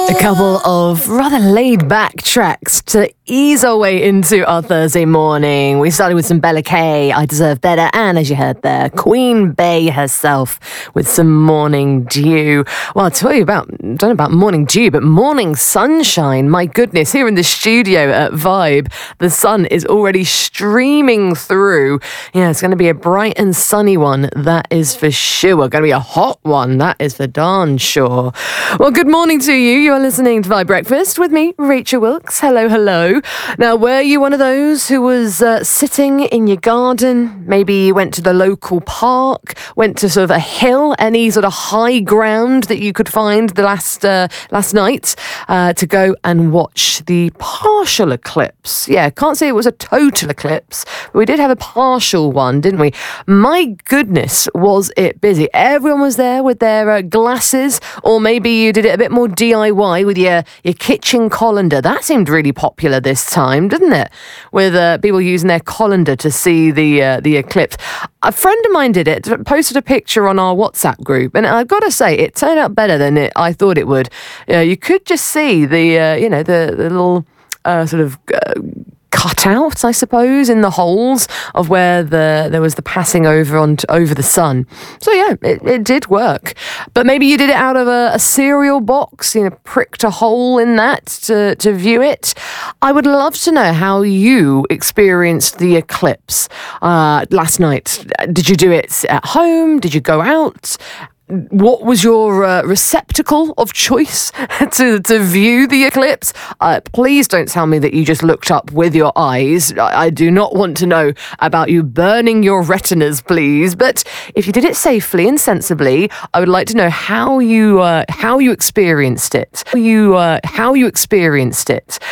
A couple of rather laid-back tracks to ease our way into our Thursday morning. We started with some Bella Kay, I Deserve Better, and as you heard there, Queen Bey herself with some Morning Dew. Well, I'll tell you about, I don't know about Morning Dew, but Morning Sunshine. My goodness, here in the studio at Vibe, the sun is already streaming through. Yeah, it's going to be a bright and sunny one, that is for sure. Going to be a hot one, that is for darn sure. Well, good morning to you. You are listening to Vibe Breakfast with me, Rachel Wilkes. Hello, hello. Now, were you one of those who was sitting in your garden? Maybe you went to the local park, went to sort of a hill, any sort of high ground that you could find the last night to go and watch the partial eclipse. Yeah, can't say it was a total eclipse, but we did have a partial one, didn't we? My goodness, was it busy. Everyone was there with their glasses, or maybe you did it a bit more DIY with your kitchen colander. That seemed really popular this time, didn't it? With people using their colander to see the eclipse. A friend of mine did it, posted a picture on our WhatsApp group, and I've got to say, it turned out better than I thought it would. You could just see the little sort of cut-out, I suppose, in the holes of where there was the passing over the sun. So yeah, it did work. But maybe you did it out of a cereal box, pricked a hole in that to view it. I would love to know how you experienced the eclipse last night. Did you do it at home? Did you go out? What was your receptacle of choice to view the eclipse? Please don't tell me that you just looked up with your eyes. I do not want to know about you burning your retinas, please. But if you did it safely and sensibly, I would like to know how you experienced it. How you experienced it.